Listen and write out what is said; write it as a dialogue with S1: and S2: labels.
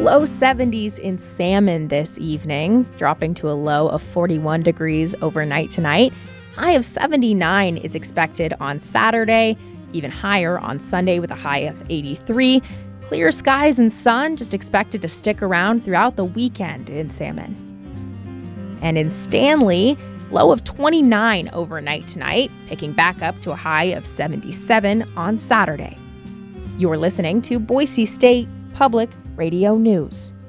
S1: Low 70s in Salmon this evening, dropping to a low of 41 degrees overnight tonight. High of 79 is expected on Saturday, even higher on Sunday with a high of 83. Clear skies and sun just expected to stick around throughout the weekend in Salmon. And in Stanley, low of 29 overnight tonight, picking back up to a high of 77 on Saturday. You're listening to Boise State Public Radio News.